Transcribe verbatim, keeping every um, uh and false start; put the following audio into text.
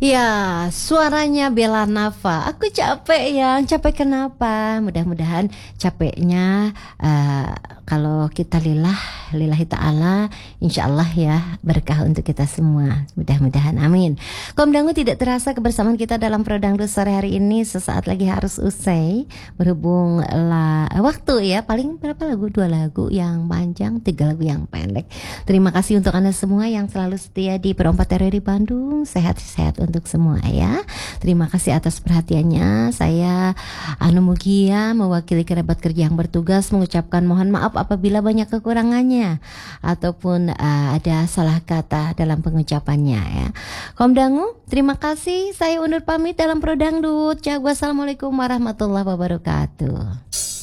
Ya, suaranya Bella Nava. Aku capek yang capek kenapa? Mudah-mudahan capeknya eh, kalau kita lillah, lillahi ta'ala, insya Allah ya berkah untuk kita semua. Mudah-mudahan, amin. Komdangu tidak terasa kebersamaan kita dalam Prodangdut sore hari ini sesaat lagi harus usai. Berhubung lah waktu ya, paling berapa lagu? Dua lagu yang panjang, tiga lagu yang pendek. Terima kasih untuk Anda semua yang selalu setia di Perompat R R I Bandung. Sehat-sehat untuk semua ya. Terima kasih atas perhatiannya. Saya Anu Mugia mewakili kerabat kerja yang bertugas mengucapkan mohon maaf apabila banyak kekurangannya ataupun uh, ada salah kata dalam pengucapannya ya. Komdangu, terima kasih. Saya undur pamit dalam Prodangdut. Jaga, wassalamualaikum warahmatullahi wabarakatuh.